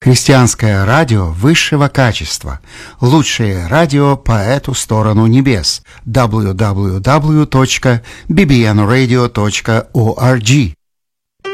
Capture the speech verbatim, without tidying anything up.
Христианское радио высшего качества. Лучшее радио по эту сторону небес. дабл ю дабл ю дабл ю точка би би эн радио точка орг